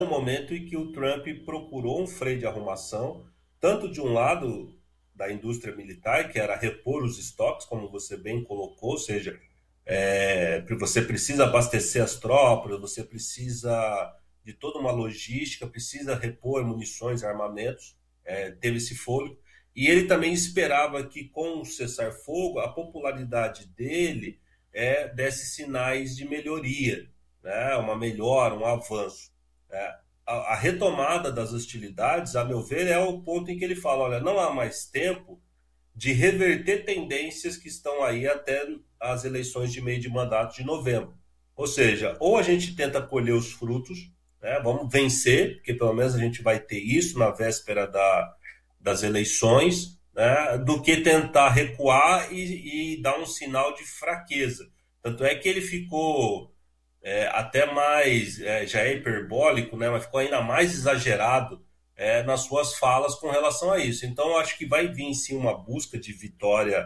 um momento em que o Trump procurou um freio de arrumação, tanto de um lado da indústria militar, que era repor os estoques, como você bem colocou, ou seja, você precisa abastecer as tropas, você precisa de toda uma logística, precisa repor munições, armamentos, teve esse fôlego. E ele também esperava que, com o cessar-fogo, a popularidade dele desse sinais de melhoria, né? Uma melhora, um avanço. É, a retomada das hostilidades, a meu ver, é o ponto em que ele fala: olha, não há mais tempo de reverter tendências que estão aí até as eleições de meio de mandato de novembro. Ou seja, ou a gente tenta colher os frutos, né, vamos vencer, porque pelo menos a gente vai ter isso na véspera das eleições, né, do que tentar recuar e dar um sinal de fraqueza. Tanto é que ele ficou até mais, já é hiperbólico, né, mas ficou ainda mais exagerado nas suas falas com relação a isso. Então, eu acho que vai vir sim uma busca de vitória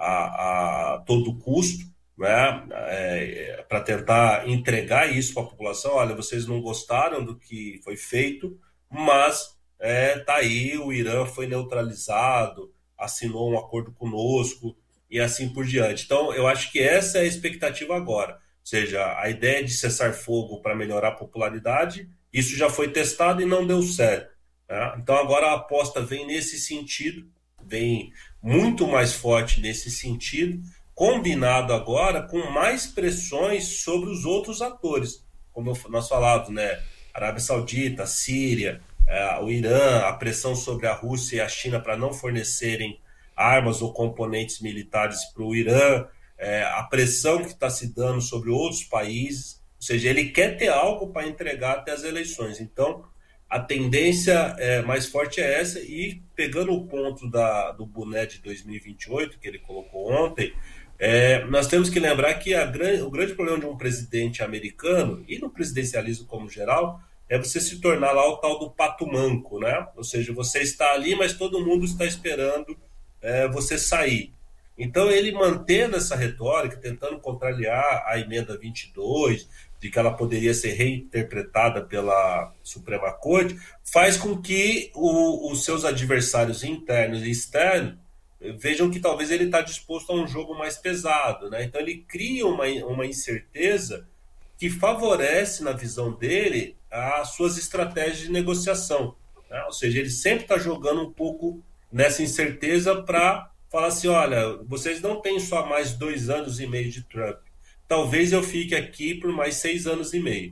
a todo custo, né, para tentar entregar isso para a população. Olha, vocês não gostaram do que foi feito, mas tá aí, o Irã foi neutralizado, assinou um acordo conosco e assim por diante. Então, eu acho que essa é a expectativa agora. Ou seja, a ideia de cessar fogo para melhorar a popularidade, isso já foi testado e não deu certo. Né? Então agora a aposta vem nesse sentido, vem muito mais forte nesse sentido, combinado agora com mais pressões sobre os outros atores, como nós falávamos, né? Arábia Saudita, Síria, o Irã, a pressão sobre a Rússia e a China para não fornecerem armas ou componentes militares para o Irã, a pressão que está se dando sobre outros países, ou seja, ele quer ter algo para entregar até as eleições. Então, a tendência mais forte é essa, e pegando o ponto do boné de 2028, que ele colocou ontem, nós temos que lembrar que o grande problema de um presidente americano, e no presidencialismo como geral, é você se tornar lá o tal do pato manco, né? Ou seja, você está ali, mas todo mundo está esperando você sair. Então, ele mantendo essa retórica, tentando contrariar a emenda 22, de que ela poderia ser reinterpretada pela Suprema Corte, faz com que os seus adversários internos e externos vejam que talvez ele está disposto a um jogo mais pesado, né? Então, ele cria uma incerteza que favorece, na visão dele, as suas estratégias de negociação, né? Ou seja, ele sempre está jogando um pouco nessa incerteza para falar assim: olha, vocês não têm só mais 2 anos e meio de Trump. Talvez eu fique aqui por mais 6 anos e meio.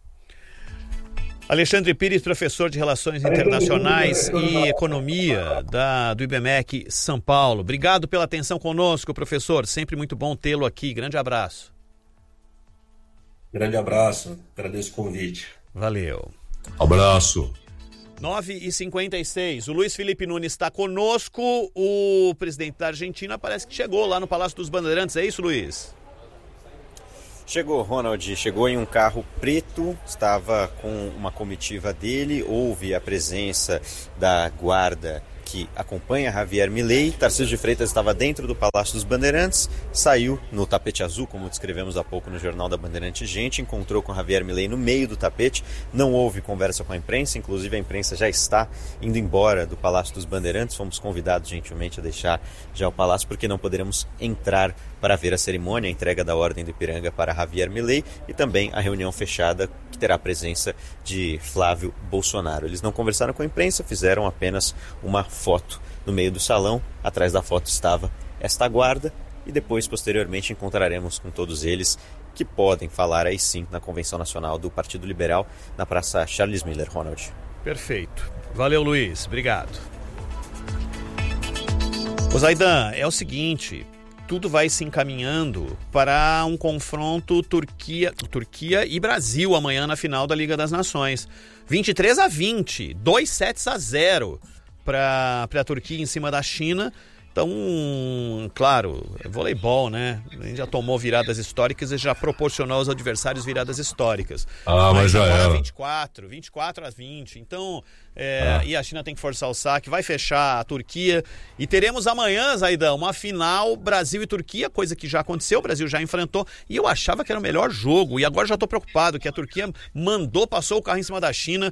Alexandre Pires, professor de Relações Internacionais e Economia do IBMEC São Paulo. Obrigado pela atenção conosco, professor. Sempre muito bom tê-lo aqui. Grande abraço. Grande abraço. Agradeço o convite. Valeu. Abraço. 9h56, o Luiz Felipe Nunes está conosco. O presidente da Argentina parece que chegou lá no Palácio dos Bandeirantes. É isso, Luiz? Chegou, Ronald, chegou em um carro preto, estava com uma comitiva dele, houve a presença da guarda que acompanha Javier Milei. Tarcísio de Freitas estava dentro do Palácio dos Bandeirantes, saiu no tapete azul, como descrevemos há pouco no Jornal da Bandeirante Gente, encontrou com Javier Milei no meio do tapete, não houve conversa com a imprensa, inclusive a imprensa já está indo embora do Palácio dos Bandeirantes, fomos convidados gentilmente a deixar já o palácio, porque não poderemos entrar para ver a cerimônia, a entrega da Ordem do Ipiranga para Javier Milei e também a reunião fechada que terá a presença de Flávio Bolsonaro. Eles não conversaram com a imprensa, fizeram apenas uma foto no meio do salão. Atrás da foto estava esta guarda e depois, posteriormente, encontraremos com todos eles, que podem falar aí sim na Convenção Nacional do Partido Liberal, na Praça Charles Miller. Ronald. Perfeito. Valeu, Luiz. Obrigado. Ô Zaidan, é o seguinte, tudo vai se encaminhando para um confronto Turquia e Brasil amanhã na final da Liga das Nações. 23-20, 2 sets a 0 para a Turquia em cima da China. Então, claro, voleibol, né? A gente já tomou viradas históricas e já proporcionou aos adversários viradas históricas. Mas já agora era. 24-20. Então, e a China tem que forçar o saque, vai fechar a Turquia. E teremos amanhã, Zaidão, uma final Brasil e Turquia, coisa que já aconteceu, o Brasil já enfrentou. E eu achava que era o melhor jogo. E agora já estou preocupado, que a Turquia passou o carro em cima da China.